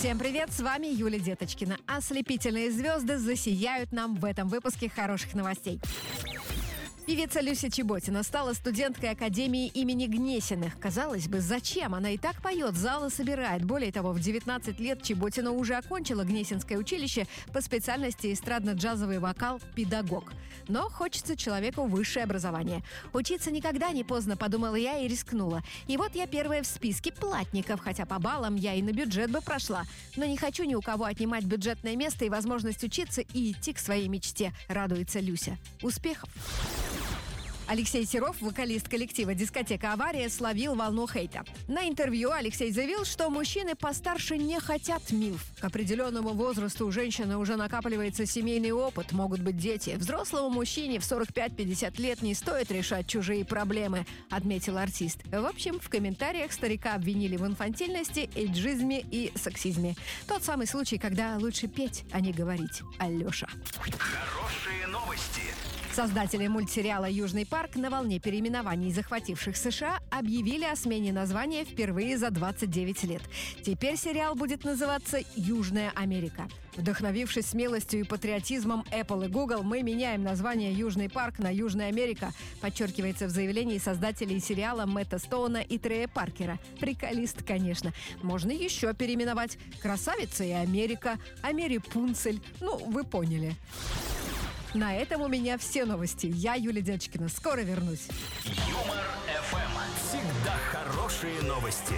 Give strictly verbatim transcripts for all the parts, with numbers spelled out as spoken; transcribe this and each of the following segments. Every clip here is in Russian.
Всем привет, с вами Юлия Деточкина. Ослепительные звезды засияют нам в этом выпуске хороших новостей. Певица Люся Чеботина стала студенткой Академии имени Гнесиных. Казалось бы, зачем? Она и так поет, залы собирает. Более того, в девятнадцать лет Чеботина уже окончила Гнесинское училище по специальности эстрадно-джазовый вокал «педагог». Но хочется человеку высшее образование. Учиться никогда не поздно, подумала я и рискнула. И вот я первая в списке платников, хотя по баллам я и на бюджет бы прошла. Но не хочу ни у кого отнимать бюджетное место и возможность учиться и идти к своей мечте, радуется Люся. Успехов! Алексей Серов, вокалист коллектива «Дискотека Авария», словил волну хейта. На интервью Алексей заявил, что мужчины постарше не хотят милф. К определенному возрасту у женщины уже накапливается семейный опыт, могут быть дети. Взрослому мужчине в сорок пять-пятьдесят лет не стоит решать чужие проблемы, отметил артист. В общем, в комментариях старика обвинили в инфантильности, эйджизме и сексизме. Тот самый случай, когда лучше петь, а не говорить. Алеша. Хорошие новости. Создатели мультсериала «Южный парк» на волне переименований, захвативших США, объявили о смене названия впервые за двадцать девять лет. Теперь сериал будет называться «Южная Америка». Вдохновившись смелостью и патриотизмом Apple и Google, мы меняем название «Южный парк» на «Южная Америка», подчеркивается в заявлении создателей сериала Мэтта Стоуна и Трея Паркера. Приколист, конечно. Можно еще переименовать «Красавица и Америка», «Америпунцель». Ну, вы поняли. На этом у меня все новости. Я Юлия Деточкина. Скоро вернусь. Юмор эф эм. Всегда хорошие новости.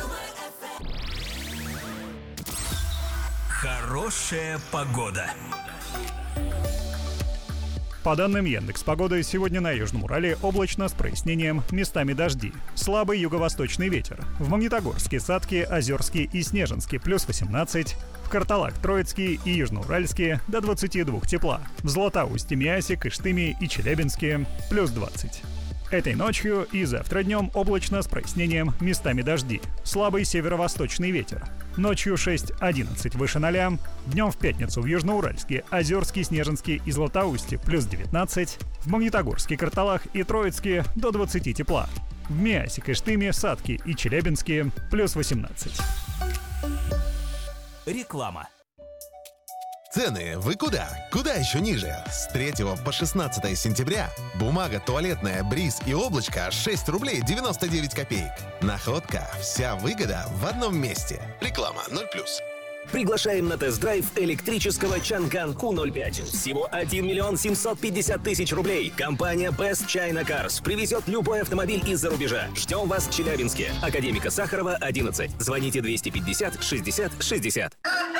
Хорошая погода. По данным Яндекс.Погоды, сегодня на Южном Урале облачно с прояснением, местами дожди. Слабый юго-восточный ветер. В Магнитогорске, Сатке, Озерске и Снежинске плюс восемнадцать. В Карталах, Троицке и Южноуральске до двадцати двух тепла. В Златоусте, Миасе, Кыштыме и Челябинске плюс двадцать. Этой ночью и завтра днем облачно с прояснением, местами дожди. Слабый северо-восточный ветер. Ночью шесть-одиннадцать выше ноля. Днем в пятницу в Южноуральске, Озерске, Снежинске и Златоусте плюс девятнадцать. В Магнитогорске, Карталах и Троицке до двадцати тепла. В Миасе, Кыштыме, Сатке и Челябинске плюс восемнадцать. Реклама. Цены вы куда? Куда еще ниже? С третьего по шестнадцатое сентября бумага туалетная Бриз и облачко шесть рублей девяносто девять копеек. Находка. Вся выгода в одном месте. Реклама ноль плюс. Приглашаем на тест-драйв электрического Чанган Ку ноль пять. Всего один миллион семьсот пятьдесят тысяч рублей. Компания Best China Cars привезет любой автомобиль из-за рубежа. Ждем вас в Челябинске. Академика Сахарова, одиннадцать. Звоните двести пятьдесят шестьдесят шестьдесят.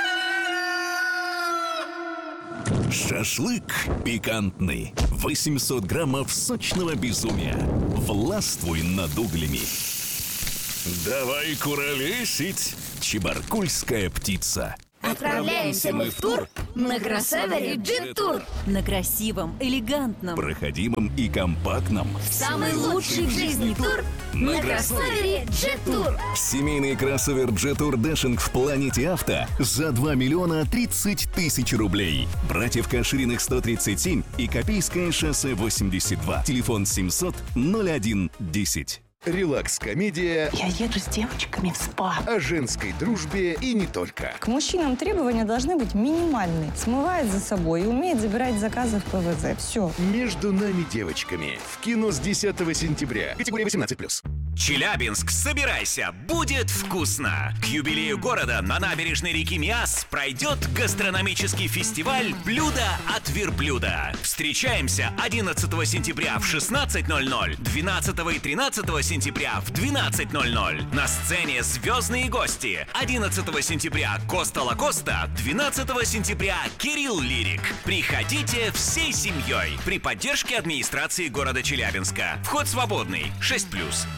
Шашлык пикантный. восемьсот граммов сочного безумия. Властвуй над углями. Давай куролесить. Чебаркульская птица. Отправляемся мы в тур на кроссовере Jet Tour. На красивом, элегантном, проходимом и компактном. Самый лучший в жизни тур на кроссовере Jet Tour. Семейный кроссовер Jet Tour Dashing в Планете Авто за два миллиона тридцать тысяч рублей. Братьев Кашириных сто тридцать семь и Копейское шоссе восемьдесят два. Телефон семьсот ноль один десять. Релакс-комедия «Я еду с девочками в спа» о женской дружбе и не только. К мужчинам требования должны быть минимальные. Смывает за собой и умеет забирать заказы в пэ вэ зэ. Все. «Между нами девочками» в кино с десятого сентября. Категория восемнадцать плюс. Челябинск, собирайся, будет вкусно! К юбилею города на набережной реки Миас пройдет гастрономический фестиваль «Блюдо от верблюда». Встречаемся одиннадцатого сентября в шестнадцать ноль ноль, двенадцатого и тринадцатого сентября в двенадцать ноль ноль. На сцене звездные гости. одиннадцатого сентября Коста Лакоста, двенадцатого сентября Кирилл Лирик. Приходите всей семьей при поддержке администрации города Челябинска. Вход свободный, шесть плюс.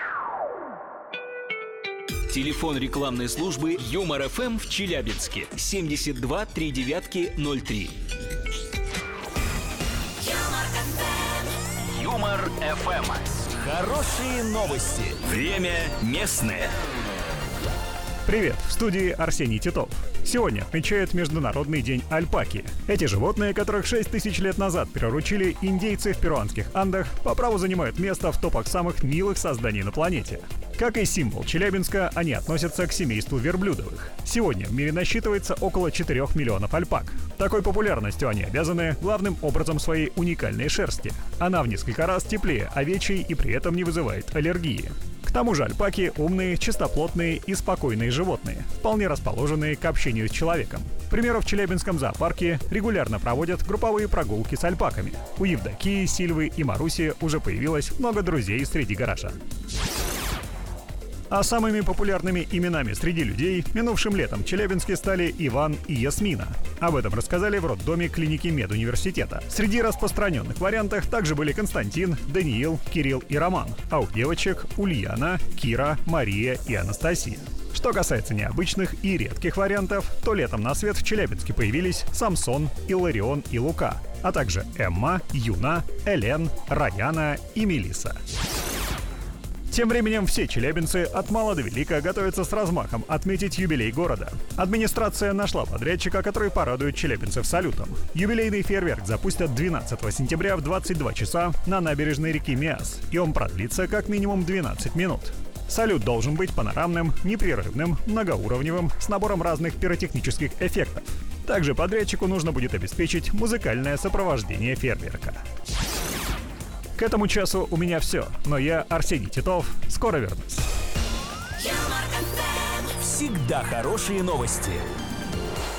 Телефон рекламной службы Юмор эф эм в Челябинске семьдесят два три девятки ноль три. Юмор эф эм. Хорошие новости. Время местное. Привет, в студии Арсений Титов. Сегодня отмечают Международный день альпаки. Эти животные, которых шесть тысяч лет назад приручили индейцы в перуанских Андах, по праву занимают место в топах самых милых созданий на планете. Как и символ Челябинска, они относятся к семейству верблюдовых. Сегодня в мире насчитывается около четырёх миллионов альпак. Такой популярностью они обязаны главным образом своей уникальной шерсти. Она в несколько раз теплее овечьей и при этом не вызывает аллергии. К тому же альпаки умные, чистоплотные и спокойные животные, вполне расположенные к общению с человеком. К примеру, в Челябинском зоопарке регулярно проводят групповые прогулки с альпаками. У Евдокии, Сильвы и Маруси уже появилось много друзей среди горожан. А самыми популярными именами среди людей минувшим летом в Челябинске стали Иван и Ясмина. Об этом рассказали в роддоме клиники медуниверситета. Среди распространенных вариантов также были Константин, Даниил, Кирилл и Роман, а у девочек Ульяна, Кира, Мария и Анастасия. Что касается необычных и редких вариантов, то летом на свет в Челябинске появились Самсон, Илларион и Лука, а также Эмма, Юна, Элен, Раяна и Мелисса. Тем временем все челябинцы от мала до велика готовятся с размахом отметить юбилей города. Администрация нашла подрядчика, который порадует челябинцев салютом. Юбилейный фейерверк запустят двенадцатого сентября в двадцать два часа на набережной реки Миас, и он продлится как минимум двенадцать минут. Салют должен быть панорамным, непрерывным, многоуровневым, с набором разных пиротехнических эффектов. Также подрядчику нужно будет обеспечить музыкальное сопровождение фейерверка. К этому часу у меня все, но я, Арсений Титов, скоро вернусь. Всегда хорошие новости.